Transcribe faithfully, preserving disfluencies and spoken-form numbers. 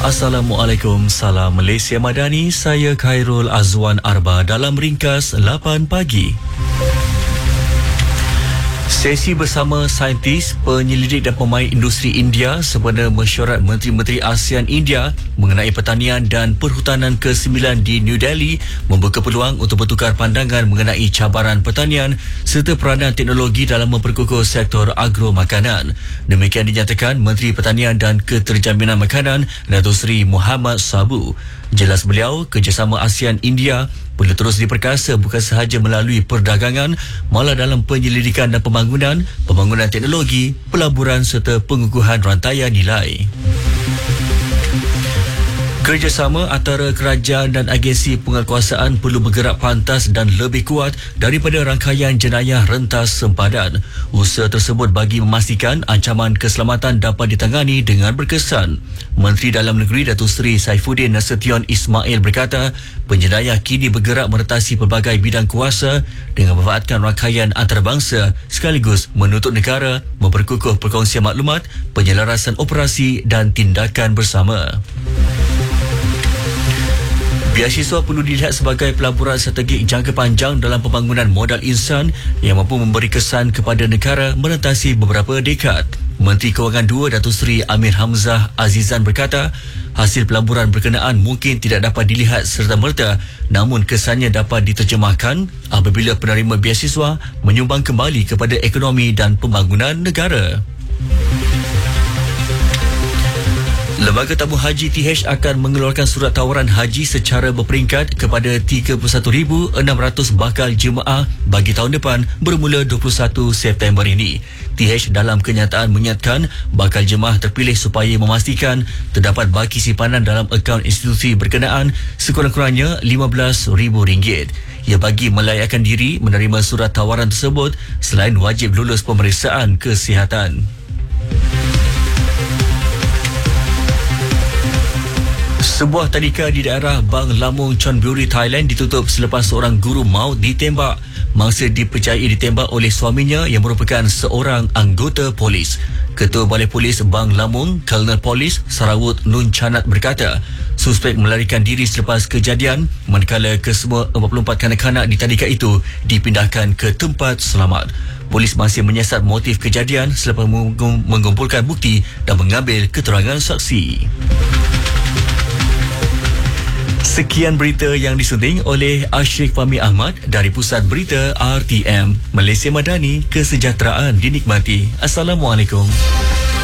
Assalamualaikum, salam Malaysia Madani. Saya Khairul Azwan Arba dalam ringkas lapan pagi. Sesi bersama saintis, penyelidik dan pemain industri India sempena mesyuarat Menteri-Menteri ASEAN India mengenai pertanian dan perhutanan ke sembilan di New Delhi membuka peluang untuk bertukar pandangan mengenai cabaran pertanian serta peranan teknologi dalam memperkukuh sektor agro makanan. Demikian dinyatakan Menteri Pertanian dan Keterjaminan Makanan Datuk Seri Muhammad Sabu. Jelas beliau, kerjasama ASEAN India perlu terus diperkasa bukan sahaja melalui perdagangan, malah dalam penyelidikan dan pembangunan, pembangunan teknologi, pelaburan serta pengukuhan rantaian nilai. Kerjasama antara kerajaan dan agensi penguatkuasaan perlu bergerak pantas dan lebih kuat daripada rangkaian jenayah rentas sempadan. Usaha tersebut bagi memastikan ancaman keselamatan dapat ditangani dengan berkesan. Menteri Dalam Negeri Datuk Seri Saifuddin Nasution Ismail berkata, penjenayah kini bergerak meretasi pelbagai bidang kuasa dengan memanfaatkan rangkaian antarabangsa sekaligus menuntut negara memperkukuh perkongsian maklumat, penyelarasan operasi dan tindakan bersama. Biasiswa perlu dilihat sebagai pelaburan strategik jangka panjang dalam pembangunan modal insan yang mampu memberi kesan kepada negara merentasi beberapa dekad. Menteri Kewangan dua Datuk Seri Amir Hamzah Azizan berkata, hasil pelaburan berkenaan mungkin tidak dapat dilihat serta-merta, namun kesannya dapat diterjemahkan apabila penerima biasiswa menyumbang kembali kepada ekonomi dan pembangunan negara. Lembaga Tabung Haji T H akan mengeluarkan surat tawaran haji secara berperingkat kepada tiga puluh satu ribu enam ratus bakal jemaah bagi tahun depan bermula dua puluh satu September ini. T H dalam kenyataan menyatakan bakal jemaah terpilih supaya memastikan terdapat baki simpanan dalam akaun institusi berkenaan sekurang-kurangnya lima belas ribu ringgit. Ia bagi melayakkan diri menerima surat tawaran tersebut selain wajib lulus pemeriksaan kesihatan. Sebuah tadika di daerah Bang Lamung, Chonburi, Thailand ditutup selepas seorang guru maut ditembak. Mangsa dipercayai ditembak oleh suaminya yang merupakan seorang anggota polis. Ketua Balai Polis Bang Lamung, Colonel Polis Sarawut Nun Chanat berkata, suspek melarikan diri selepas kejadian manakala kesemua empat puluh empat kanak-kanak di tadika itu dipindahkan ke tempat selamat. Polis masih menyiasat motif kejadian selepas mengumpulkan bukti dan mengambil keterangan saksi. Sekian berita yang disunting oleh Ashik Fahmi Ahmad dari Pusat Berita R T M. Malaysia Madani, kesejahteraan dinikmati. Assalamualaikum.